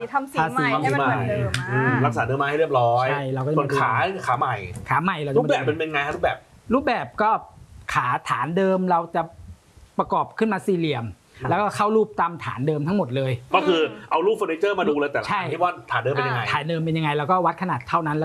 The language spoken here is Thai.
ทำสีใหม่ให้มันเหมือนเดิมรักษาเนื้อไม้ให้เรียบร้อยใช่เราก็ส่วนขาใหม่เรารูปแบบเป็นไงครับรูปแบบก็ขาฐานเดิมเราจะประกอบขึ้นมาสี่เหลี่ยมแล้วก็เข้ารูปตามฐานเดิมทั้งหมดเลยก็คือเอารูปเฟอร์นิเจอร์มาดูเลยแต่ละที่ว่าฐานเดิมเป็นยังไงฐานเดิมเป็นยังไงแล้วก็วัดขนาดเท่านั้น